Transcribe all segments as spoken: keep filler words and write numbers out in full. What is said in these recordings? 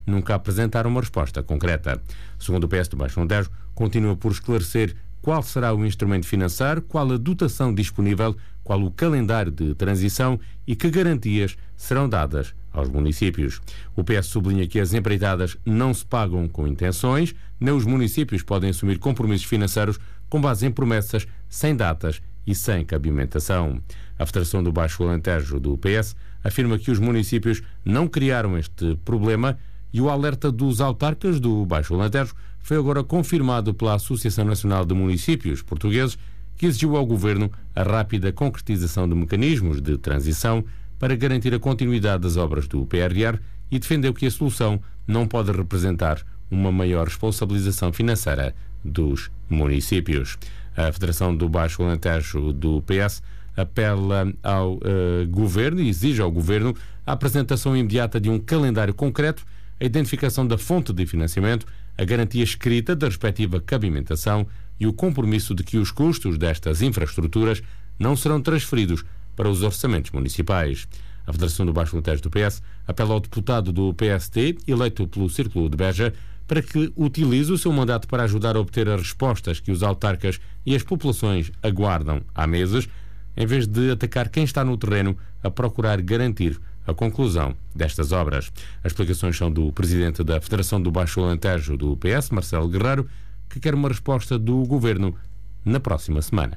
nunca apresentaram uma resposta concreta. Segundo o P S do Baixo Alentejo, continua por esclarecer qual será o instrumento financeiro, qual a dotação disponível, qual o calendário de transição e que garantias serão dadas aos municípios. O P S sublinha que as empreitadas não se pagam com intenções, nem os municípios podem assumir compromissos financeiros com base em promessas, sem datas e sem cabimentação. A Federação do Baixo Alentejo do P S afirma que os municípios não criaram este problema e o alerta dos autarcas do Baixo Alentejo foi agora confirmado pela Associação Nacional de Municípios Portugueses, que exigiu ao Governo a rápida concretização de mecanismos de transição para garantir a continuidade das obras do P R R e defendeu que a solução não pode representar uma maior responsabilização financeira dos municípios. A Federação do Baixo Alentejo do P S apela ao uh, Governo e exige ao Governo a apresentação imediata de um calendário concreto, a identificação da fonte de financiamento, a garantia escrita da respectiva cabimentação e o compromisso de que os custos destas infraestruturas não serão transferidos para os orçamentos municipais. A Federação do Baixo Alentejo do P S apela ao deputado do P S T, eleito pelo Círculo de Beja, para que utilize o seu mandato para ajudar a obter as respostas que os autarcas e as populações aguardam há meses, em vez de atacar quem está no terreno a procurar garantir a conclusão destas obras. As explicações são do presidente da Federação do Baixo Alentejo do P S, Marcelo Guerreiro, que quer uma resposta do Governo na próxima semana.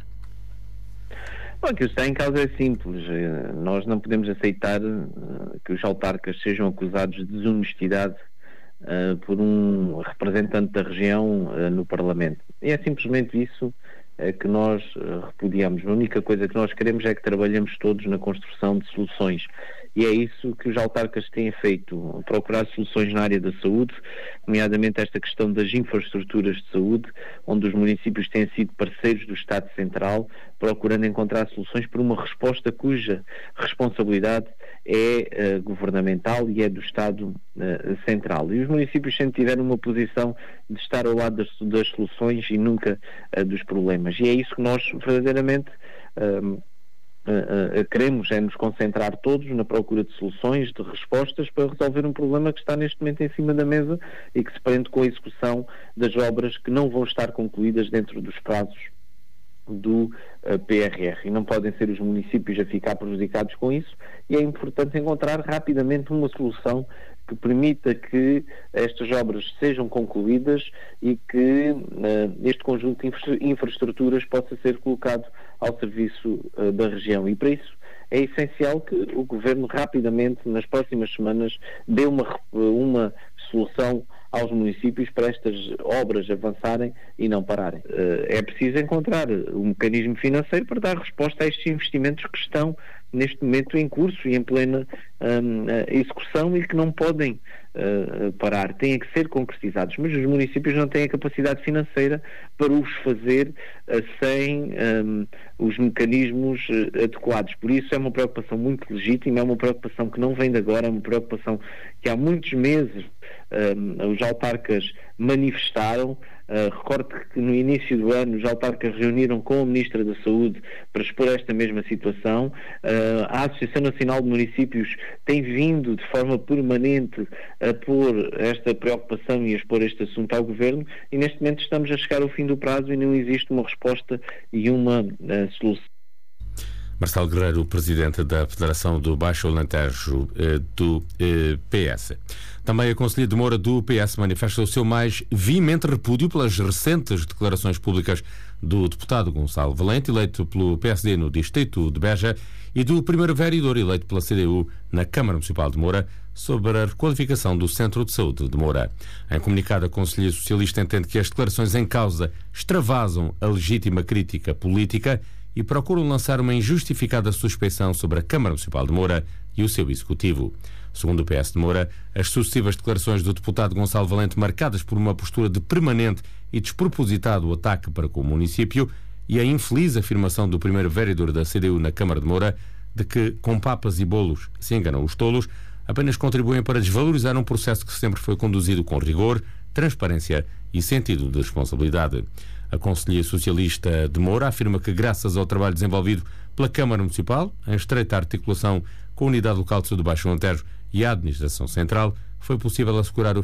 Bom, o que está em causa é simples. Nós não podemos aceitar que os autarcas sejam acusados de desonestidade uh, por um representante da região uh, no Parlamento. E é simplesmente isso uh, que nós uh, repudiamos. A única coisa que nós queremos é que trabalhemos todos na construção de soluções. E é isso que os autarcas têm feito, procurar soluções na área da saúde, nomeadamente esta questão das infraestruturas de saúde, onde os municípios têm sido parceiros do Estado Central, procurando encontrar soluções para uma resposta cuja responsabilidade é uh, governamental e é do Estado uh, Central. E os municípios sempre tiveram uma posição de estar ao lado das, das soluções e nunca uh, dos problemas. E é isso que nós verdadeiramente Uh, Uh, uh, queremos é nos concentrar todos na procura de soluções, de respostas para resolver um problema que está neste momento em cima da mesa e que se prende com a execução das obras que não vão estar concluídas dentro dos prazos do uh, P R R. E não podem ser os municípios a ficar prejudicados com isso, e é importante encontrar rapidamente uma solução que permita que estas obras sejam concluídas e que uh, este conjunto de infra- infraestruturas possa ser colocado ao serviço uh, da região. E para isso é essencial que o Governo rapidamente, nas próximas semanas, dê uma, uma solução aos municípios para estas obras avançarem e não pararem. Uh, é preciso encontrar um mecanismo financeiro para dar resposta a estes investimentos que estão neste momento em curso e em plena um, execução e que não podem uh, parar, têm que ser concretizados, mas os municípios não têm a capacidade financeira para os fazer uh, sem um, os mecanismos uh, adequados. Por isso é uma preocupação muito legítima, é uma preocupação que não vem de agora, é uma preocupação que há muitos meses um, os autarcas manifestaram. Uh, recordo que no início do ano os autarcas reuniram com a Ministra da Saúde para expor esta mesma situação. Uh, a Associação Nacional de Municípios tem vindo de forma permanente a pôr esta preocupação e a expor este assunto ao Governo, e neste momento estamos a chegar ao fim do prazo e não existe uma resposta e uma uh, solução. Marcelo Guerreiro, presidente da Federação do Baixo Alentejo eh, do eh, P S. Também a Conselhia de Moura do P S manifesta o seu mais veemente repúdio pelas recentes declarações públicas do deputado Gonçalo Valente, eleito pelo P S D no distrito de Beja, e do primeiro vereador eleito pela C D U na Câmara Municipal de Moura, sobre a requalificação do Centro de Saúde de Moura. Em comunicado, a Conselhia Socialista entende que as declarações em causa extravasam a legítima crítica política e procuram lançar uma injustificada suspeição sobre a Câmara Municipal de Moura e o seu Executivo. Segundo o P S de Moura, as sucessivas declarações do deputado Gonçalo Valente, marcadas por uma postura de permanente e despropositado ataque para com o município, e a infeliz afirmação do primeiro vereador da C D U na Câmara de Moura de que, com papas e bolos, se enganam os tolos, apenas contribuem para desvalorizar um processo que sempre foi conduzido com rigor, transparência e sentido de responsabilidade. A Conselhia Socialista de Moura afirma que, graças ao trabalho desenvolvido pela Câmara Municipal, em estreita articulação com a Unidade Local de Saúde do Baixo Alentejo e à Administração Central, foi possível assegurar o